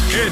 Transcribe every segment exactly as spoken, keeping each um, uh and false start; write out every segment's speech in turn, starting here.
Kid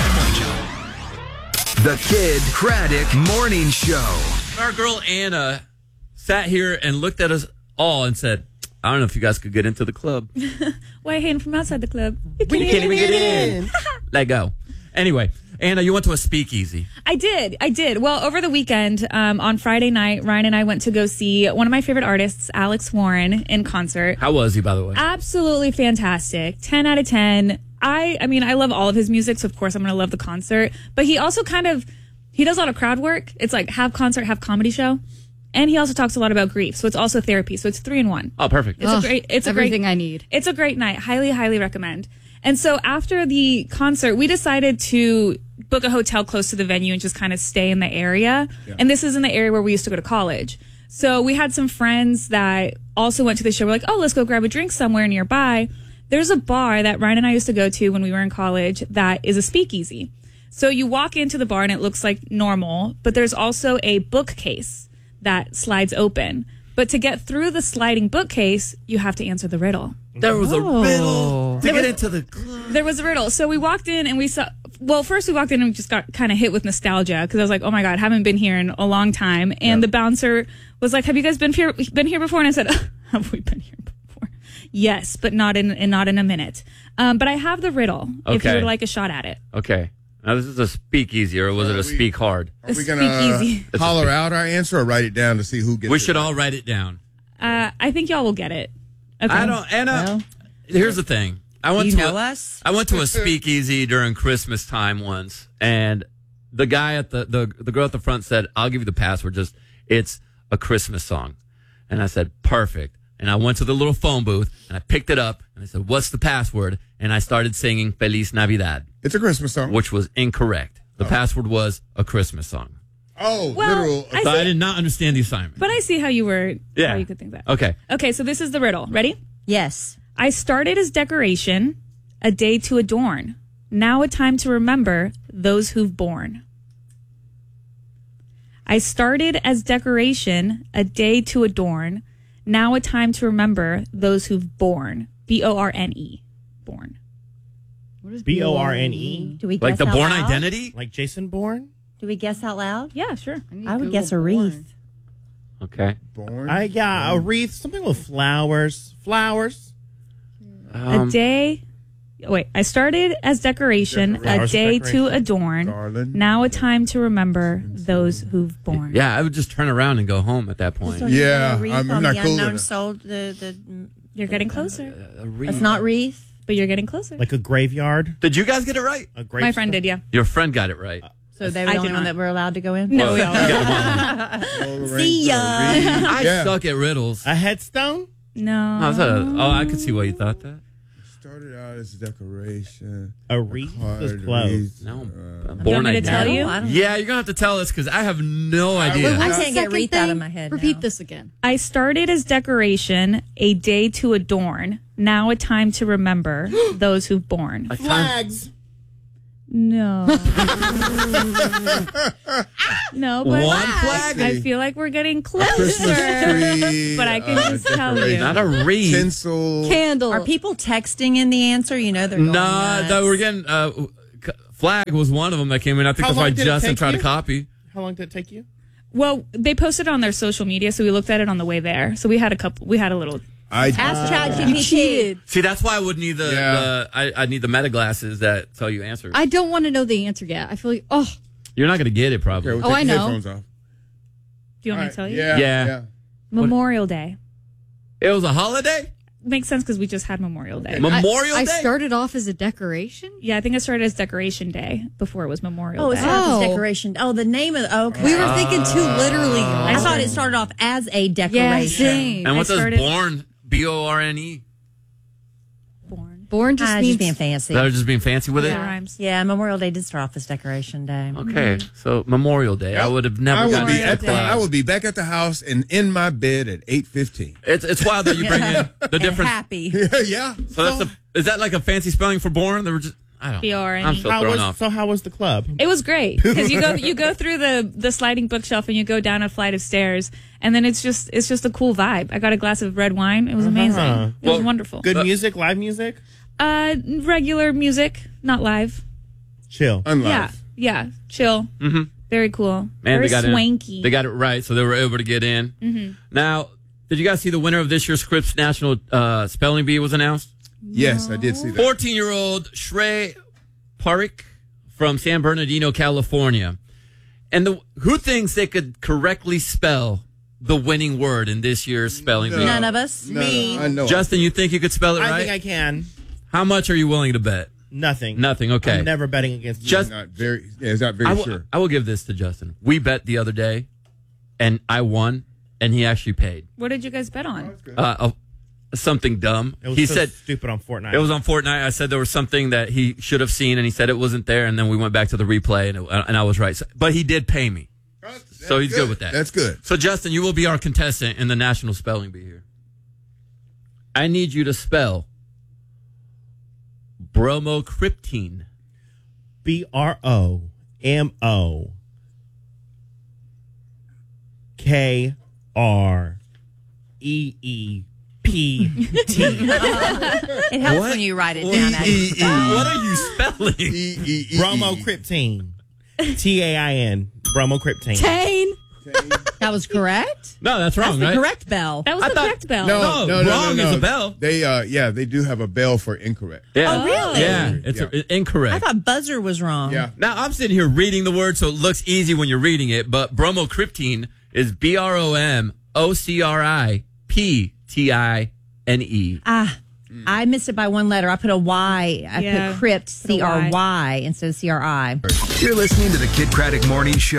The Kid Craddock Morning Show. Our girl Anna sat here and looked at us all and said, I don't know if you guys could get into the club. Why hating from outside the club? You We can't even get in. Let go. Anyway, Anna, you went to a speakeasy. I did. I did. Well, over the weekend, um, on Friday night, Ryan and I went to go see one of my favorite artists, Alex Warren, in concert. How was he, by the way? Absolutely fantastic. ten out of ten. I, I mean, I love all of his music, so of course I'm going to love the concert. But he also kind of, he does a lot of crowd work. It's like half concert, half comedy show. And he also talks a lot about grief. So it's also therapy. So it's three in one. Oh, perfect. It's oh, a great, it's a everything great, I need. It's a great night. Highly, highly recommend. And so after the concert, we decided to book a hotel close to the venue and just kind of stay in the area. Yeah. And this is in the area where we used to go to college. So we had some friends that also went to the show. We're like, oh, let's go grab a drink somewhere nearby. There's a bar that Ryan and I used to go to when we were in college that is a speakeasy. So you walk into the bar and it looks like normal, but there's also a bookcase that slides open. But to get through the sliding bookcase, you have to answer the riddle. There was a riddle to There get was- into the club. There was a riddle. So we walked in and we saw, well, first we walked in and we just got kind of hit with nostalgia because I was like, oh my God, haven't been here in a long time. And Yeah. the bouncer was like, have you guys been here, been here before? And I said, have we been here before? Yes, but not in, and not in a minute. Um, but I have the riddle if you Okay. would like a shot at it. Okay. Now, this is a speakeasy, or was it a speak hard? Are we A going to speakeasy. holler out our answer or write it down to see who gets We it? should all write it down. Uh, I think y'all will get it. Okay. I don't, Anna, Well, here's the thing. I went you to know a, us? I went to a speakeasy during Christmas time once, and the guy at the, the, the girl at the front said, I'll give you the password. Just, it's a Christmas song. And I said, perfect. And I went to the little phone booth and I picked it up and I said, what's the password? And I started singing Feliz Navidad, It's a Christmas song. which was incorrect. The Oh. password was a Christmas song. Oh, Well, literal. I So see- I did not understand the assignment. But I see how you were, Yeah. how you could think that. Okay. Okay, so this is the riddle. Ready? Yes. I started as decoration, a day to adorn. Now a time to remember those who've borne. I started as decoration, a day to adorn. Now a time to remember those who've borne. B O R N E. Born. What is B O R N E? Do we Like guess the out Born loud? Identity? Like Jason Bourne? Do we guess out loud? Yeah, sure. need I would Google guess a born. wreath. Okay. Born. I yeah, a wreath, something with flowers. Flowers. Um, a day. Wait, I started as decoration, Decoration. a day to Decoration. adorn. Garland. Now a time to remember those who've borne. Yeah, I would just turn around and go home at that point. So you Yeah, got a wreath I'm- I'm on not the cool with unknown it. soul. The the. You're getting closer, A wreath. It's not wreath. but you're getting closer. Like a graveyard. Did you guys get it right? A grave My friend did, yeah. Your friend got it right. So they were I the did only one not. that were allowed to go in. No, we You all. got one. See ya. I Yeah. suck at riddles. A headstone? No. Oh, is that a- oh, I could see why you thought that. Started out as a decoration. A wreath was Card, close. wreath, No, uh, uh, you born want me to tell identity. you? I don't- Yeah, you're gonna have to tell us because I have no idea. would- I What's can't get wreath out of my head. Repeat now. this again. I started as decoration, a day to adorn. Now a time to remember those who've borne. A time- Flags. No. no, but One flag? I feel like we're getting closer. Christmas tree. But I can uh, just tell decoration, you. Not a wreath. Tinsel. Candle. Are people texting in the answer? You know they're going Nah, nuts. no, we're getting. Uh, c- flag was one of them that came in. I think How that's why long did it Justin take tried you? to copy. How long did it take you? Well, they posted it on their social media, so we looked at it on the way there. So we had a couple. We had a little. I Ask You ChatGPT. cheated. See, that's why I would need the. Yeah. the I, I need the meta glasses that tell you answers. I don't want to know the answer yet. I feel like, oh, You're not gonna get it probably. Okay, we'll Oh, take I the know. headphones off. Do you want All me right, to tell you? Yeah. Yeah. yeah. Memorial Day. It was a holiday. Makes sense because we just had Memorial Day. Memorial I, I Day. started off as a decoration. Yeah, I think it started as Decoration Day before it was Memorial Oh, it Day. started Oh. as decoration. Oh, the name of okay. We were thinking too literally. I thought it started off as a Yeah, decoration. same. and what I does started- born? B O R N E. Born. Born just Ah, means just being fancy. That was just being fancy with it. Yeah, rhymes. Yeah, Memorial Day did start off as Decoration Day. Okay, so Memorial Day. I would have never I would gotten be that at the, flag. I would be back at the house and in my bed at eight fifteen. It's it's wild that you bring in the And difference. happy. yeah. So that's a, is that like a fancy spelling for born? They were just I don't. B O R N E. I'm so How thrown was, off. so how was the club? It was great because you go you go through the the sliding bookshelf and you go down a flight of stairs and then it's just it's just a cool vibe. I got a glass of red wine. It was amazing. Uh-huh. It was Well, wonderful. Good Uh, music, live music? Uh, regular music, not live. Chill. Unlive. Yeah, yeah, chill. Mm-hmm. Very cool. And Very they got swanky. In, they got it right, so they were able to get in. Mm-hmm. Now, did you guys see the winner of this year's Scripps National uh, Spelling Bee was announced? Yes, I did see that. fourteen-year-old Shrey Parikh from San Bernardino, California. And the, who thinks they could correctly spell the winning word in this year's spelling bee? None of us. No, Me. I know. Justin, you think you could spell it I right? think I can. How much are you willing to bet? Nothing. Nothing. Okay. I'm never betting against you. Just- not very. Yeah, it's not very I will, sure. I will give this to Justin. We bet the other day, and I won, and he actually paid. What did you guys bet on? Uh, uh, something dumb. It was He so said stupid on Fortnite. it was on Fortnite. I said there was something that he should have seen, and he said it wasn't there. And then we went back to the replay, and, it, and I was right. So, but he did pay me, so he's good. with that. That's good. So Justin, you will be our contestant in the National Spelling Bee here. I need you to spell bromocriptine. B R O M O K R E E P T. It helps What? when you write it down. E E E. What are you spelling? E E E E. Bromocriptine. T A I N. Bromocriptine. Tane. That was correct. No, that's wrong, That's the right? correct bell. That was I the thought- correct bell. No, No, no, no, wrong no, no. is a bell. They, uh, yeah, they do have a bell for incorrect. Yeah. Oh, really? Yeah, it's Yeah. uh, incorrect. I thought buzzer was wrong. Yeah. Now, I'm sitting here reading the word, so it looks easy when you're reading it, but bromocriptine is B R O M O C R I P T I N E. Ah, I missed it by one letter. I put a Y. I Yeah, put crypt, put a C R Y instead of C R I. You're listening to the Kid Craddock Morning Show.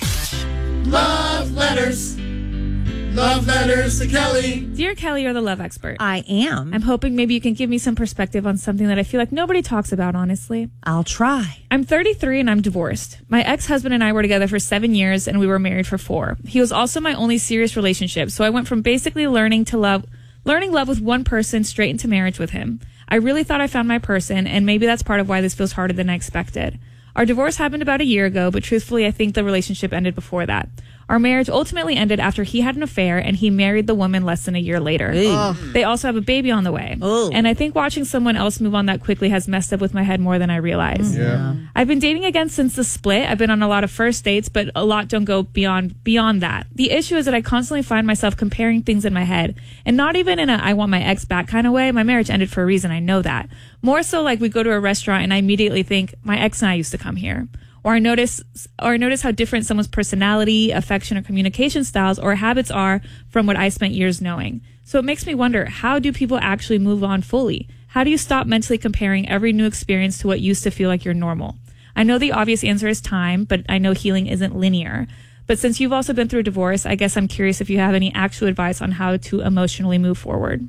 Love letters. Love letters to Kelly. Dear Kelly, you're the love expert. I am. I'm hoping maybe you can give me some perspective on something that I feel like nobody talks about, honestly. I'll try. I'm thirty-three and I'm divorced. My ex-husband and I were together for seven years and we were married for four. He was also my only serious relationship, so I went from basically learning to love, learning love with one person straight into marriage with him. I really thought I found my person, and maybe that's part of why this feels harder than I expected. Our divorce happened about a year ago, but truthfully, I think the relationship ended before that. Our marriage ultimately ended after he had an affair and he married the woman less than a year later. They also have a baby on the way. Oh. And I think watching someone else move on that quickly has messed up with my head more than I realized. Yeah. I've been dating again since the split. I've been on a lot of first dates, but a lot don't go beyond beyond that. The issue is that I constantly find myself comparing things in my head, and not even in a I want my ex back kind of way. My marriage ended for a reason. I know that. More so like we go to a restaurant and I immediately think my ex and I used to come here. Or I notice, or I notice how different someone's personality, affection, or communication styles or habits are from what I spent years knowing. So it makes me wonder, how do people actually move on fully? How do you stop mentally comparing every new experience to what used to feel like your normal? I know the obvious answer is time, but I know healing isn't linear. But since you've also been through divorce, I guess I'm curious if you have any actual advice on how to emotionally move forward.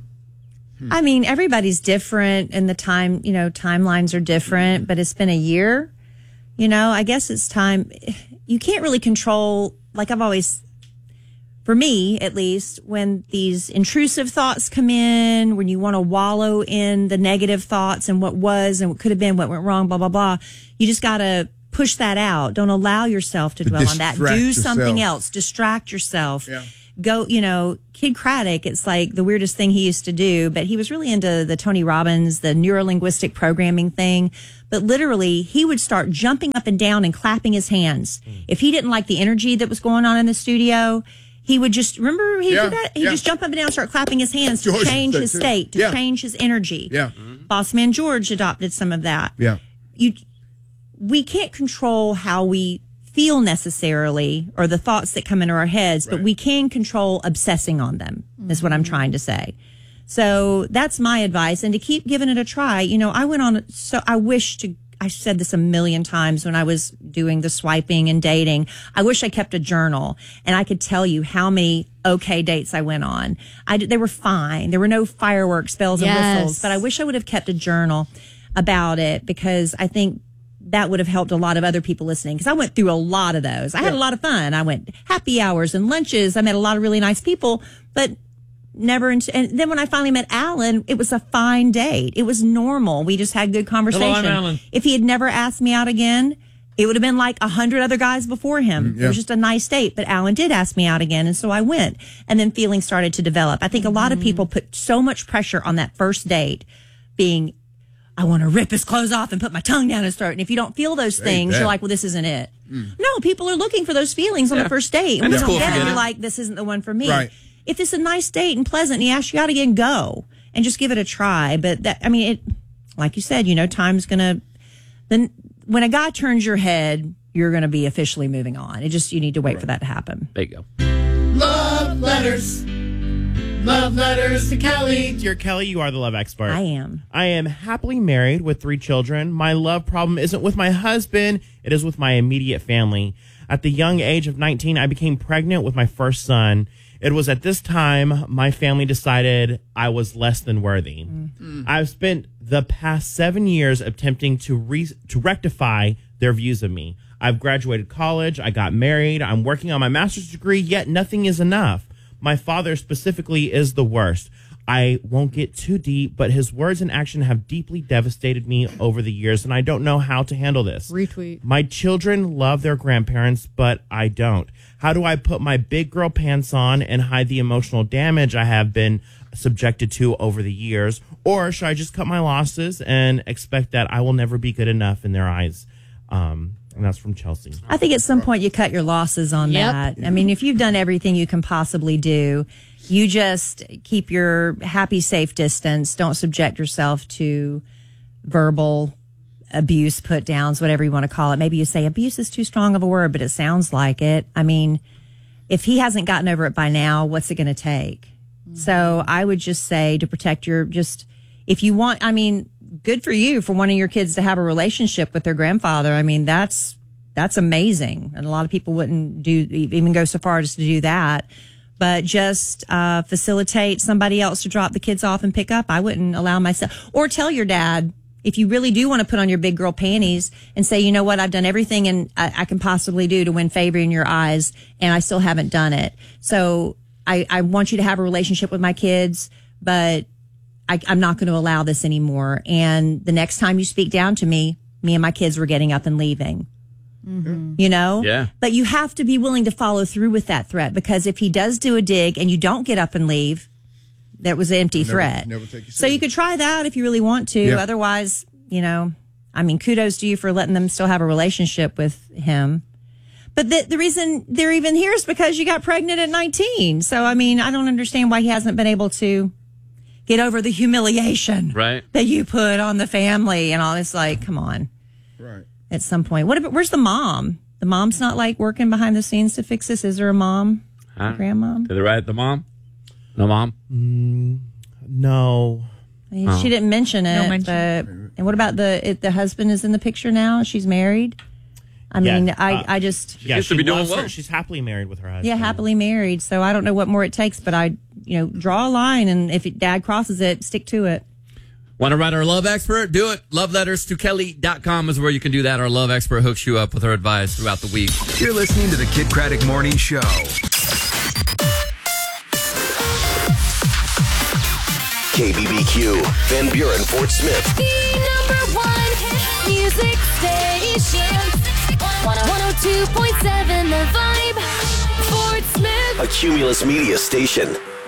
I mean, everybody's different and the time, you know, timelines are different, but it's been a year. You know, I guess it's time. You can't really control, like I've always, for me at least, when these intrusive thoughts come in, when you want to wallow in the negative thoughts and what was and what could have been, what went wrong, blah, blah, blah. You just got to push that out. Don't allow yourself to But dwell on that. Do distract something yourself. else. Distract yourself. Yeah. Go, you know, Kid Craddock, it's like the weirdest thing he used to do, but he was really into the Tony Robbins, the neuro-linguistic programming thing. But literally, he would start jumping up and down and clapping his hands. If he didn't like the energy that was going on in the studio, he would just, remember he Yeah, did that? He'd yeah. just jump up and down and start clapping his hands George to change did his too. state, to Yeah. change his energy. Yeah. Boss Man George adopted some of that. Yeah. You, we can't control how we feel necessarily or the thoughts that come into our heads, but Right. we can control obsessing on them is what I'm trying to say. So that's my advice. And to keep giving it a try, you know, I went on, so I wish to, I said this a million times when I was doing the swiping and dating. I wish I kept a journal and I could tell you how many okay dates I went on. I, did- they were fine. There were no fireworks, bells and Yes. whistles, but I wish I would have kept a journal about it because I think that would have helped a lot of other people listening because I went through a lot of those. I had a lot of fun. I went happy hours and lunches. I met a lot of really nice people, but never. Into, and then when I finally met Alan, it was a fine date. It was normal. We just had good conversation. I'm Alan. If he had never asked me out again, it would have been like a hundred other guys before him. yeah. It was just a nice date, but Alan did ask me out again. And so I went and then feelings started to develop. I think a lot of people put so much pressure on that first date being I want to rip his clothes off and put my tongue down his throat. And if you don't feel those things, that. you're like, well, this isn't it. No, people are looking for those feelings on Yeah. the first date. And And when it's you cool don't if get you it, get you're it. like, this isn't the one for me. Right. If it's a nice date and pleasant and he asks you out again, go and just give it a try. But that, I mean, it, like you said, you know, time's going to, then when a guy turns your head, you're going to be officially moving on. It just, you need to wait for that to happen. There you go. Love letters. Love letters to Kelly. Dear Kelly, you are the love expert. I am. I am happily married with three children. My love problem isn't with my husband, it is with my immediate family. At the young age of nineteen, I became pregnant with my first son. It was at this time my family decided I was less than worthy. Mm. I've spent the past seven years attempting to re- to rectify their views of me. I've graduated college, I got married, I'm working on my master's degree, yet nothing is enough. My father specifically is the worst. I won't get too deep, but his words and action have deeply devastated me over the years, and I don't know how to handle this. Retweet. My children love their grandparents, but I don't. How do I put my big girl pants on and hide the emotional damage I have been subjected to over the years? Or should I just cut my losses and expect that I will never be good enough in their eyes? Um, and that's from Chelsea. I think at some point you cut your losses on Yep. that. I mean, if you've done everything you can possibly do, you just keep your happy, safe distance. Don't subject yourself to verbal abuse, put downs, whatever you want to call it. Maybe you say abuse is too strong of a word, but it sounds like it. I mean, if he hasn't gotten over it by now, what's it going to take? Mm-hmm. So I would just say to protect your, just, if you want, I mean, good for you for wanting your kids to have a relationship with their grandfather. I mean, that's, that's amazing. And a lot of people wouldn't do, even go so far as to do that. But just uh, facilitate somebody else to drop the kids off and pick up. I wouldn't allow myself. Or tell your dad, if you really do want to put on your big girl panties and say, you know what, I've done everything and I, I can possibly do to win favor in your eyes, and I still haven't done it. So I, I want you to have a relationship with my kids, but I, I'm not going to allow this anymore. And the next time you speak down to me, me and my kids were getting up and leaving. Mm-hmm. You know? Yeah. But you have to be willing to follow through with that threat, because if he does do a dig and you don't get up and leave, that was an empty Never- threat. never take you so you serious. could try that if you really want to. Yeah. Otherwise, you know, I mean, kudos to you for letting them still have a relationship with him. But the, the reason they're even here is because you got pregnant at nineteen. So, I mean, I don't understand why he hasn't been able to get over the humiliation Right. that you put on the family and all this. Like, come on. Right. At some point. What about, where's the mom? The mom's not like working behind the scenes to fix this. Is there a mom? Huh? Grandmom? Did they write the mom? No mom? No. I mean, She didn't mention it. No mention. But, and what about the it, the husband is in the picture now? She's married. I mean, Yeah, I, uh, I just Yeah, seems to she be doing loves her- well. She's happily married with her husband. yeah, happily married. So I don't know what more it takes, but I you know draw a line, and if it, dad crosses it, stick to it. Want to write our love expert? Do it. love letters to kelly dot com is where you can do that. Our love expert hooks you up with her advice throughout the week. You're listening to the Kid Craddock Morning Show. K B B Q, Van Buren, Fort Smith. The number one hit music station. one oh two point seven The Vibe. Fort Smith. A Cumulus Media station.